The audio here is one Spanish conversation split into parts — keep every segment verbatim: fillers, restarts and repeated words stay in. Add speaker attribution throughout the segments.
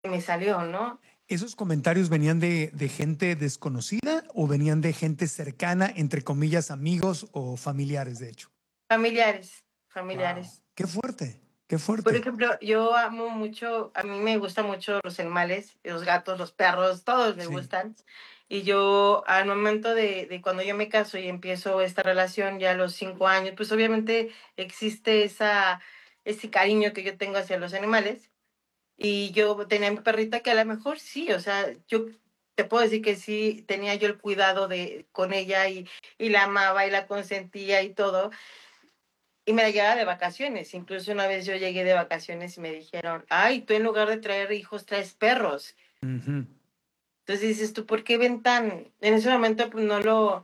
Speaker 1: me salió, ¿no?
Speaker 2: ¿Esos comentarios venían de, de gente desconocida o venían de gente cercana, entre comillas, amigos o familiares, de hecho?
Speaker 1: Familiares,
Speaker 2: Wow,
Speaker 1: familiares.
Speaker 2: qué fuerte, qué
Speaker 1: Por
Speaker 2: fuerte.
Speaker 1: ejemplo, yo amo mucho, a mí me gustan mucho los animales, los gatos, los perros, todos me
Speaker 2: Sí.
Speaker 1: gustan. Y yo, al momento de, de cuando yo me caso y empiezo esta relación ya a los cinco años, pues obviamente existe esa, ese cariño que yo tengo hacia los animales. Y yo tenía mi perrita que a lo mejor sí, o sea, yo te puedo decir que sí tenía yo el cuidado de con ella y, y la amaba y la consentía y todo. Y me la llevaba de vacaciones. Incluso una vez yo llegué de vacaciones y me dijeron, ay, tú en lugar de traer hijos traes perros.
Speaker 2: Ujú.
Speaker 1: Entonces dices tú, ¿por qué ven tan? En ese momento pues no lo,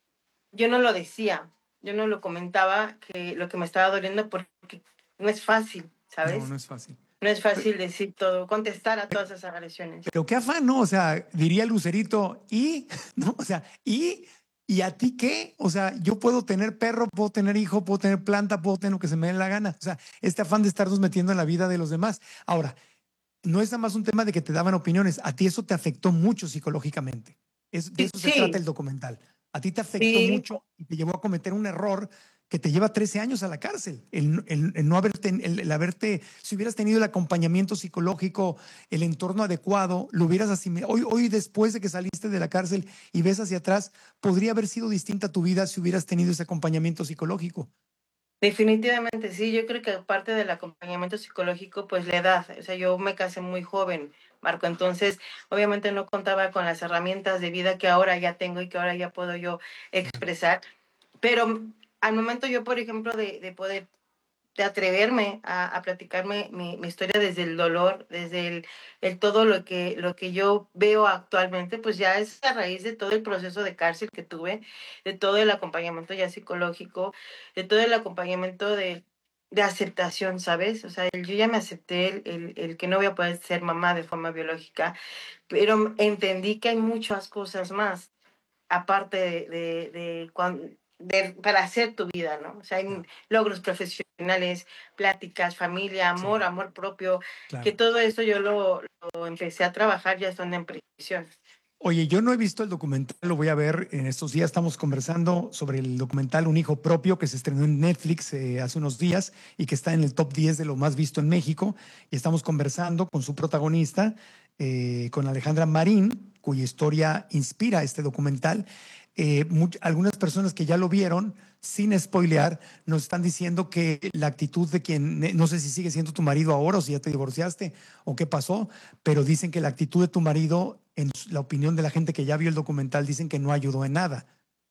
Speaker 1: yo no lo decía, yo no lo comentaba que lo que me estaba doliendo porque no es fácil,
Speaker 2: No, no
Speaker 1: ¿sabes?
Speaker 2: es fácil.
Speaker 1: No es
Speaker 2: Pero,
Speaker 1: fácil decir todo, contestar a
Speaker 2: pero,
Speaker 1: todas esas agresiones.
Speaker 2: pero qué afán, ¿no? O sea, diría Lucerito, y, ¿no? O sea, y, ¿y a ti qué? O sea, yo puedo tener perro, puedo tener hijo, puedo tener planta, puedo tener lo que se me dé la gana. O sea, este afán de estarnos metiendo en la vida de los demás. Ahora, no es nada más un tema de que te daban opiniones, a ti eso te afectó mucho psicológicamente. Es, de
Speaker 1: Sí,
Speaker 2: eso se trata el
Speaker 1: sí,
Speaker 2: documental. A ti te afectó
Speaker 1: sí,
Speaker 2: mucho y te llevó a cometer un error que te lleva trece años a la cárcel. El, el- el no haberte, el, el haberte, si hubieras tenido el acompañamiento psicológico, el entorno adecuado, lo hubieras asimilado. Hoy, hoy, después de que saliste de la cárcel y ves hacia atrás, podría haber sido distinta tu vida si hubieras tenido ese acompañamiento psicológico.
Speaker 1: definitivamente sí. Yo creo que aparte del acompañamiento psicológico, pues la edad. O sea, yo me casé muy joven, Marco. Entonces, obviamente no contaba con las herramientas de vida que ahora ya tengo y que ahora ya puedo yo
Speaker 2: Claro.
Speaker 1: expresar. Pero al momento yo, por ejemplo, de, de poder de atreverme a, a platicarme mi, mi, historia desde el dolor, desde el, el, todo lo que, lo que yo veo actualmente, pues ya es a raíz de todo el proceso de cárcel que tuve, de todo el acompañamiento ya psicológico, de todo el acompañamiento de, de aceptación, ¿sabes? O sea, el, yo ya me acepté el, el, el que no voy a poder ser mamá de forma biológica, pero entendí que hay muchas cosas más aparte de, de, de, cuando, de, para hacer tu vida, ¿no? O sea, hay
Speaker 2: Ya.
Speaker 1: logros profesionales, pláticas, familia, amor,
Speaker 2: Sí,
Speaker 1: amor propio, que
Speaker 2: claro.
Speaker 1: todo eso yo lo, lo empecé a trabajar ya estando en prisión.
Speaker 2: Oye, yo no he visto el documental, lo voy a ver en estos días. Estamos conversando sobre el documental Un hijo propio que se estrenó en Netflix eh, hace unos días y que está en el top diez de lo más visto en México. Y estamos conversando con su protagonista, eh, con Alejandra Marín, cuya historia inspira este documental. Eh, much- algunas personas que ya lo vieron, sin spoilear, nos están diciendo que la actitud de quien, eh, no sé si sigue siendo tu marido ahora o si ya te divorciaste o qué pasó, pero dicen que la actitud de tu marido, en la opinión de la gente que ya vio el documental, dicen que no ayudó en nada.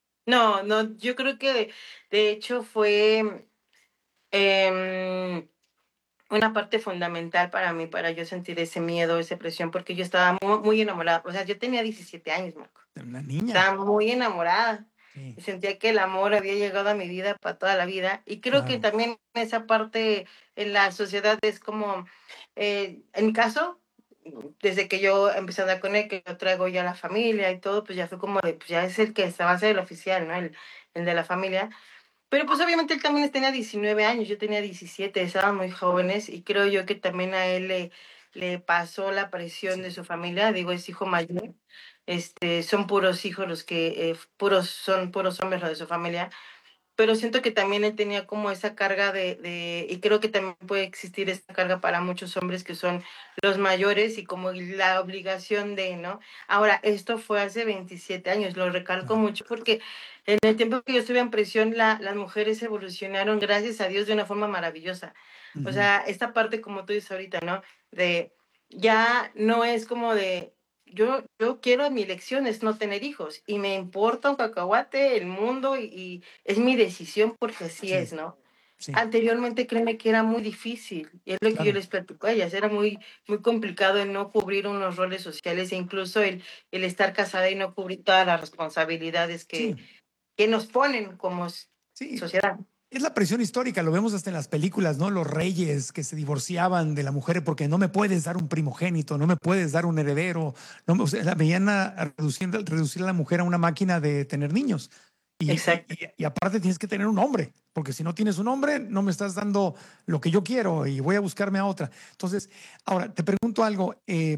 Speaker 1: No, no, yo creo que de, de hecho fue eh, una parte fundamental para mí, para yo sentir ese miedo, esa presión, porque yo estaba muy, muy enamorada. O sea, yo tenía diecisiete años, Marco.
Speaker 2: Una niña.
Speaker 1: Estaba muy enamorada
Speaker 2: Sí,
Speaker 1: y sentía que el amor había llegado a mi vida para toda la vida. Y creo que
Speaker 2: claro.
Speaker 1: también esa parte en la sociedad es como, eh, en mi caso, desde que yo empecé a andar con él, que yo traigo ya la familia y todo, pues ya fue como de, pues ya es el que se va a ser el oficial, ¿no? El, el de la familia. Pero pues obviamente él también tenía diecinueve años, yo tenía diecisiete, estaban muy jóvenes y creo yo que también a él le, le pasó la presión de
Speaker 2: Sí,
Speaker 1: su familia, digo, es hijo mayor, este, son puros hijos los que, eh, puros, son puros hombres los de su familia, pero siento que también él tenía como esa carga de, de, y creo que también puede existir esa carga para muchos hombres que son los mayores y como la obligación de, ¿no? Ahora, esto fue hace veintisiete años, lo recalco
Speaker 2: claro.
Speaker 1: mucho porque en el tiempo que yo estuve en prisión, la, las mujeres evolucionaron, gracias a Dios, de una forma maravillosa. O
Speaker 2: Ujú.
Speaker 1: sea, esta parte, como tú dices ahorita, ¿no? De ya no es como de yo, yo quiero mi elección es no tener hijos y me importa un cacahuate, el mundo y, y es mi decisión porque así es,
Speaker 2: Sí,
Speaker 1: ¿no?
Speaker 2: sí,
Speaker 1: Anteriormente créeme que era muy difícil y es lo que yo
Speaker 2: claro.
Speaker 1: les platico a ellas, era muy, muy complicado el no cubrir unos roles sociales e incluso el, el estar casada y no cubrir todas las responsabilidades que,
Speaker 2: Sí,
Speaker 1: que nos ponen como
Speaker 2: sí.
Speaker 1: sociedad.
Speaker 2: Es la presión histórica, lo vemos hasta en las películas, ¿no? Los reyes que se divorciaban de la mujer porque no me puedes dar un primogénito, no me puedes dar un heredero. No, me- o sea, la veían a, a reducir, reducir a la mujer a una máquina de tener niños. Y,
Speaker 1: Exacto.
Speaker 2: y, y aparte tienes que tener un nombre, porque si no tienes un nombre, no me estás dando lo que yo quiero y voy a buscarme a otra. Entonces, ahora te pregunto algo. Eh,